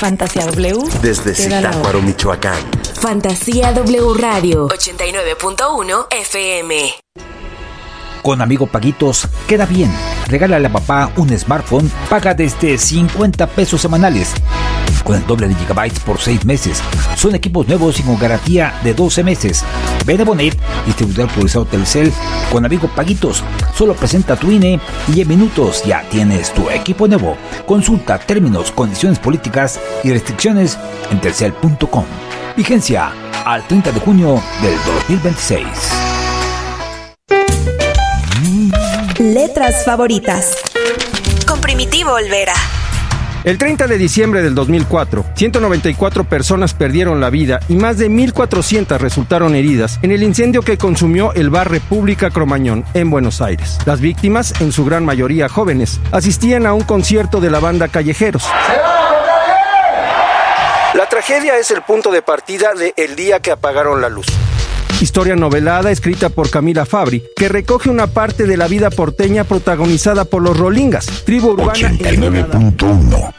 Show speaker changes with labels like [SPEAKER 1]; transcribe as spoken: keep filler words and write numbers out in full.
[SPEAKER 1] Fantasía W.
[SPEAKER 2] Desde Zitácuaro, Michoacán.
[SPEAKER 3] Fantasía W Radio ochenta y nueve punto uno F M.
[SPEAKER 4] Con Amigo Paguitos queda bien. Regálale a papá un smartphone, paga desde cincuenta pesos semanales. Con el doble de gigabytes por seis meses. Son equipos nuevos y con garantía de doce meses. Ven a Bonet, distribuidor autorizado Telcel. Con Amigo Paguitos, solo presenta tu I N E y en minutos ya tienes tu equipo nuevo. Consulta términos, condiciones políticas y restricciones en telcel punto com. Vigencia al treinta de junio del dos mil veintiséis.
[SPEAKER 5] Letras favoritas.
[SPEAKER 3] Con Primitivo Olvera.
[SPEAKER 6] El treinta de diciembre del dos mil cuatro, ciento noventa y cuatro personas perdieron la vida y más de mil cuatrocientas resultaron heridas en el incendio que consumió el bar República Cromañón en Buenos Aires. Las víctimas, en su gran mayoría jóvenes, asistían a un concierto de la banda Callejeros. La tragedia es el punto de partida de El día que apagaron la luz. Historia novelada escrita por Camila Fabri, que recoge una parte de la vida porteña protagonizada por los Rolingas, tribu urbana
[SPEAKER 7] ochenta y nueve punto uno